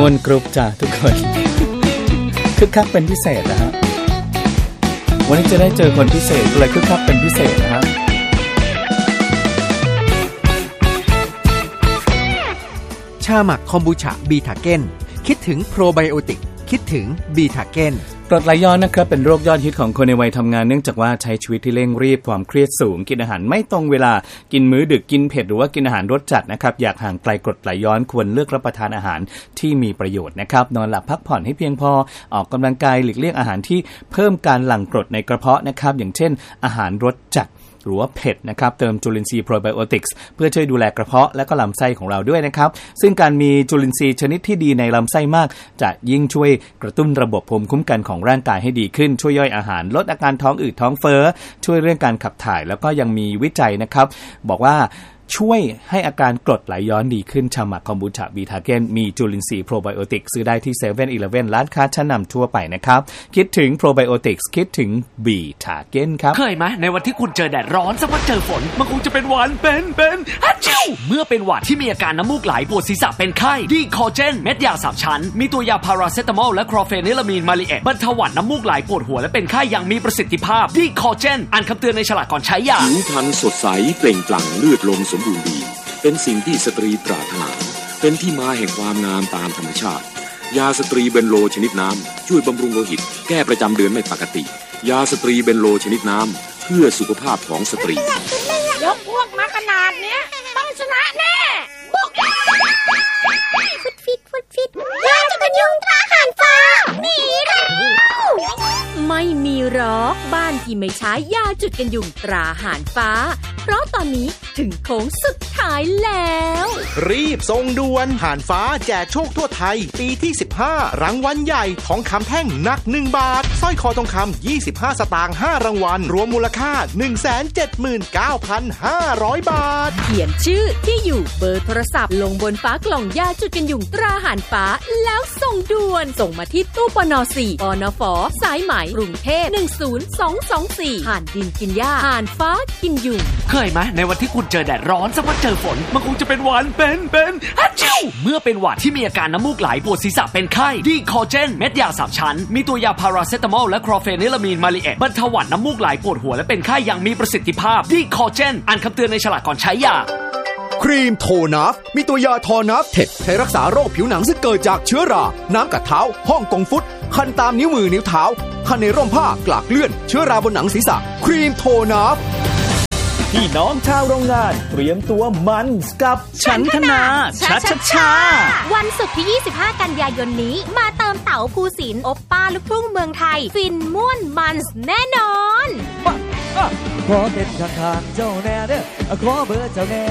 มนกรุ๊ปจ้ะทุกคนคึกคักเป็นพิเศษนะฮะวันนี้จะได้เจอคนพิเศษเลยคึกคักเป็นพิเศษนะฮะชาหมักคอมบูชาบีทาเก้นคิดถึงโปรไบโอติกคิดถึงบีทาเก้นกรดไหลย้อนนะครับเป็นโรคยอดฮิตของคนในวัยทำงานเนื่องจากว่าใช้ชีวิตที่เร่งรีบความเครียดสูงกินอาหารไม่ตรงเวลากินมื้อดึกกินเผ็ดหรือว่ากินอาหารรสจัดนะครับอยากห่างไกลกรดไหลย้อนควรเลือกรับประทานอาหารที่มีประโยชน์นะครับนอนหลับพักผ่อนให้เพียงพอออกกำลังกายหลีกเลี่ยงอาหารที่เพิ่มการหลั่งกรดในกระเพาะนะครับอย่างเช่นอาหารรสจัดหรือว่าเผ็ดนะครับเติมจุลินทรีย์โปรไบโอติกส์เพื่อช่วยดูแลกระเพาะและก็ลำไส้ของเราด้วยนะครับซึ่งการมีจุลินทรีย์ชนิดที่ดีในลำไส้มากจะยิ่งช่วยกระตุ้นระบบภูมิคุ้มกันของร่างกายให้ดีขึ้นช่วยย่อยอาหารลดอาการท้องอืดท้องเฟ้อช่วยเรื่องการขับถ่ายแล้วก็ยังมีวิจัยนะครับบอกว่าช่วยให้อาการกรดไหลย้อนดีขึ้นชาหมักคอมบูชาบีทาเก้นมีจุลินทรีย์โปรไบโอติกซื้อได้ที่ 7-Eleven ร้านค้าชั้นนำทั่วไปนะครับคิดถึงโปรไบโอติกคิดถึงบีทาเก้นครับเคยไหมในวันที่คุณเจอแดดร้อนสักวันเจอฝนมันคงจะเป็นหวัดเป็นฮัจจิวเมื่อเป็นหวัดที่มีอาการน้ำมูกไหลปวดศีรษะเป็นไข้ดีคอเจนเม็ดยา3ชั้นมีตัวยาพาราเซตามอลและคลอเฟนิลามีนมาลิเอตบรรเทาหวัดน้ำมูกไหลปวดหัวและเป็นไข้อย่างมีประสิทธิภาพดีคอเจนอ่านคำเตือนในฉลากก่อนใช้ยาผิวพรรณสดใสเปล่งปลั่งเลือดลมสมบูรณ์ดีเป็นสิ่งที่สตรีปรารถนาเป็นที่มาแห่งความงามตามธรรมชาติยาสตรีเบนโลชนิดน้ำช่วยบำรุงโลหิตแก้ประจำเดือนไม่ปกติยาสตรีเบนโลชนิดน้ำเพื่อสุขภาพของสตรียกพวกมาขนาดเนี้ยต้องชนะแน่บุกฟิตยาจะเป็นยุงตราหันฟ้าหนีแล้วไม่มีหรอกบ้านที่ไม่ใช้ยาจุดกันยุงตราหานฟ้าเพราะตอนนี้ถึงโค้งสุดท้ายแล้วรีบส่งด่วนหานฟ้าแจกโชคทั่วไทยปีที่15รางวัลใหญ่ทองคำแท่งหนัก1บาทสร้อยคอทองคำ25สตางค์5รางวัลรวมมูลค่า 179,500 บาทเขียนชื่อที่อยู่เบอร์โทรศัพท์ลงบนฝากล่องยาจุดกันยุงตราหานฟ้าแล้วส่งด่วนส่งมาที่ตู้ปน4ปนฝสายไหมกรุงเทพ10224ห่านดินกินหญ้าห่านฟ้ากินยุงเคยไหมในวันที่คุณเจอแดดร้อนสักวันเจอฝนมันคงจะเป็นหวัดเป็นฮัจจิวเมื่อเป็นหวัดที่มีอาการน้ำมูกไหลปวดศีรษะเป็นไข้ดีคอเจนเม็ดยา3ชั้นมีตัวยาพาราเซตามอลและคลอเฟนิลามีนมาลิเอตบรรเทาหวัดน้ำมูกไหลปวดหัวและเป็นไข้อย่างมีประสิทธิภาพดีคอเจนอ่านคำเตือนในฉลากก่อนใช้ยาครีมโทนัฟมีตัวยาทอนัฟเท็ดใช้รักษาโรคผิวหนังซึ่งเกิดจากเชื้อราน้ำกัดเท้าฮ่องกงฟุตคันตามนิ้วมือนิ้วเท้าคันในร่มผ้ากลากเลื่อนเชื้อราบนหนังศีรษะครีมโทนัฟพี่น้องชาวโรงงานเตรียมตัวมันกับฉันทนาชาวันศุกร์ที่25กันยายนนี้มาเติมเต๋าภูสินทร์โอปป้าลูกทุ่งเมืองไทยฟินม่วนมันแน่นอนขอเด็ดข้างๆเจ้าแน่เด้อขอเบอร์เจ้าแน่